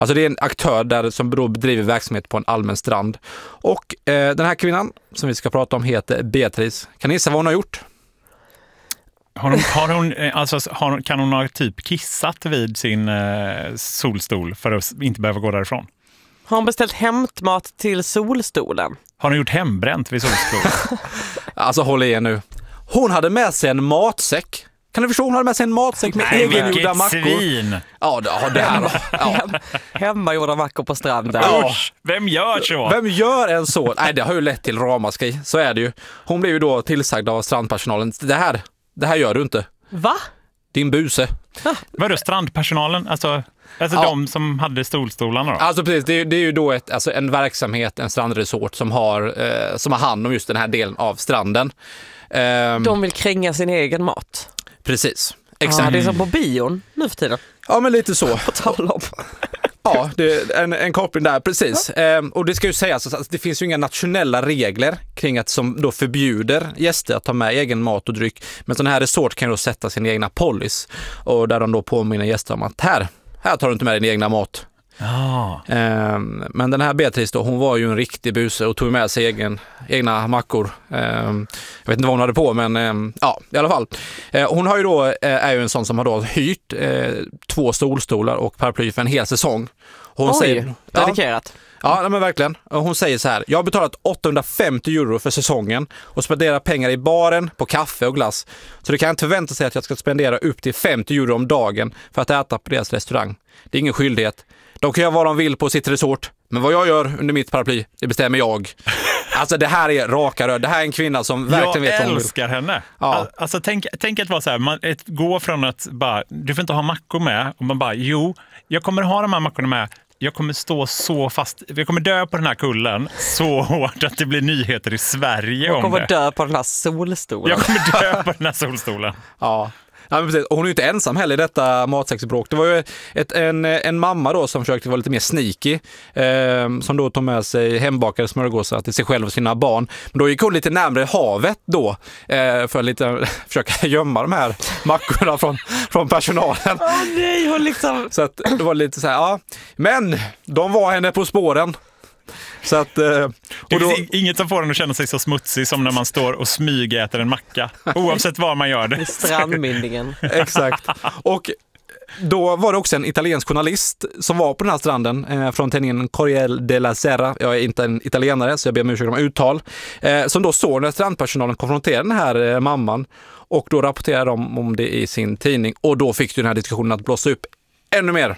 Alltså det är en aktör där som då bedriver verksamhet på en allmän strand. Och den här kvinnan som vi ska prata om heter Beatrice. Kan ni gissa vad hon har gjort? Kan hon ha typ kissat vid sin solstol för att inte behöva gå därifrån? Har hon beställt hämtmat till solstolen? Har hon gjort hembränt vid solstolen? Alltså håll i er nu. Hon hade med sig en matsäck. Kan du förstå? Hon hade med sig en matsäck med egengjorda mackor. Svin! Ja, det här. Ja. Hemmagjorda mackor på stranden. Ja. Vem gör så? Vem gör en så? Nej, det har ju lett till ramaskri. Så är det ju. Hon blev ju då tillsagd av strandpersonalen. Det här gör du inte. Va? Din buse. Vadå, strandpersonalen? Alltså de som hade solstolarna då? Alltså precis, det är ju då en verksamhet, en strandresort som har hand om just den här delen av stranden. De vill kränga sin egen mat. Precis, exakt. Ja, det är som på bion nu för tiden. Ja, men lite så. På tal om. Ja, det är en koppling där, precis. Och det ska ju sägas att det finns ju inga nationella regler kring att som då förbjuder gäster att ta med egen mat och dryck. Men sådana här resort kan ju då sätta sin egna policy och där de då påminner gäster om att här tar du inte med din egna mat. Men den här Beatrice då, hon var ju en riktig buse och tog med sig egna mackor. Jag vet inte vad hon hade på, men i alla fall. Hon har ju då, är ju en sån som har då hyrt 2 solstolar och paraply för en hel säsong. Hon säger, dedikerat. Ja, men verkligen. Hon säger så här: jag har betalat 850 euro för säsongen och spenderar pengar i baren på kaffe och glass. Så det kan inte förvänta sig att jag ska spendera upp till 50 euro om dagen för att äta på deras restaurang. Det är ingen skyldighet. De kan göra vad de vill på sitt resort, men vad jag gör under mitt paraply, det bestämmer jag. Alltså det här är raka rör. Det här är en kvinna som verkligen vet vad hon vill. Jag älskar henne. Ja. Alltså tänk att vara så här, gå från att bara, du får inte ha mackor med, och man bara, jo, jag kommer ha de här mackorna med. Jag kommer stå så fast, jag kommer dö på den här kullen så hårt att det blir nyheter i Sverige om det. Jag kommer dö på den här solstolen. Jag kommer dö på den här solstolen. Ja. Ja, men precis. Och hon är ju inte ensam heller i detta matsäcksbråk. Det var ju en mamma då som försökte vara lite mer sneaky, som då tog med sig hembakade smörgåsar till sig själv och sina barn. Men då gick hon lite närmare havet då för att lite försöka gömma de här mackorna från personalen. Åh nej, hon liksom... Så att det var lite så här, ja. Men de var henne på spåren. Så att, det finns inget som får en att känna sig så smutsig som när man står och smygäter en macka. Oavsett var man gör det. I strandmyndningen. Exakt. Och då var det också en italiensk journalist som var på den här stranden från tidningen Corriere della Sera. Jag är inte en italienare så jag ber om ursäkt om uttal. Som då såg när strandpersonalen konfronterade den här mamman och då rapporterade de om det i sin tidning. Och då fick den här diskussionen att blåsa upp ännu mer.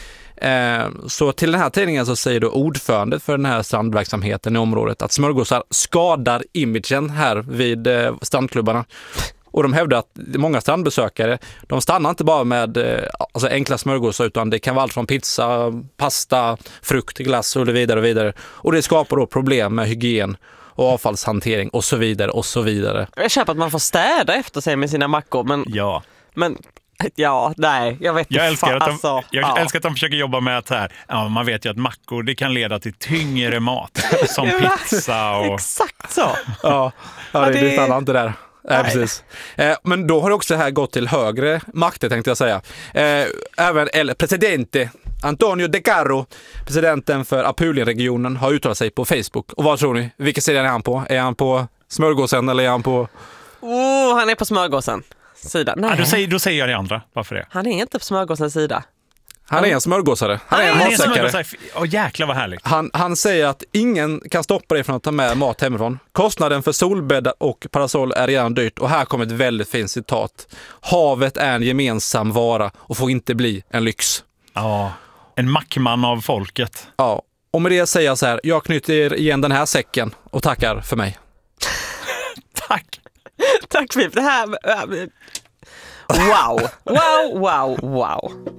Så till den här tidningen så säger då ordförande för den här strandverksamheten i området att smörgåsar skadar imagen här vid strandklubbarna. Och de hävdar att många strandbesökare, de stannar inte bara med enkla smörgåsar utan det kan vara allt från pizza, pasta, frukt, glass och vidare och vidare. Och det skapar då problem med hygien och avfallshantering och så vidare och så vidare. Jag köper att man får städa efter sig med sina mackor, men... Ja. Men... Ja, nej, jag vet inte. Jag älskar att de försöker jobba med att här, man vet ju att mackor, det kan leda till tyngre mat som pizza och... Exakt så. Ja, det stannar inte där. Precis. Men då har det också här gått till högre makter tänkte jag säga. Även presidente Antonio De Carro, presidenten för Apulien-regionen, har uttalat sig på Facebook. Och vad tror ni? Vilken sida är han på? Är han på smörgåsen eller är han på... Han är på smörgåsen sida. Nej. Då säger jag det andra. Varför det? Han är inte på smörgåsens sida. Han är en smörgåsare. Han är en matsäckare. Jäklar vad härligt. Han säger att ingen kan stoppa dig från att ta med mat hemifrån. Kostnaden för solbäddar och parasoll är redan dyrt. Och här kommer ett väldigt fint citat. Havet är en gemensam vara och får inte bli en lyx. Ja, en mackman av folket. Ja, och med det säger jag så här. Jag knyter igen den här säcken och tackar för mig. Tack. Tack Filip. Det här... Wow.